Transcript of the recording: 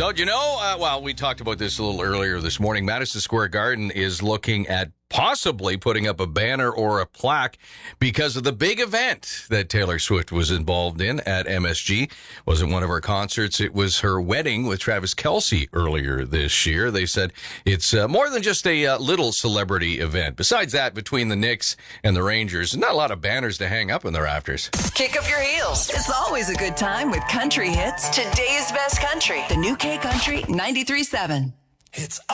So, well, we talked about this a little earlier this morning. Madison Square Garden is looking at possibly putting up a banner or a plaque because of the big event that Taylor Swift was involved in at MSG. Wasn't one of her concerts. It was her wedding with Travis Kelce earlier this year. They said it's more than just a little celebrity event. Besides that, between the Knicks and the Rangers, not a lot of banners to hang up in the rafters. Kick up your heels. It's always a good time with country hits. Today's best country. The new K Country 93.7. It's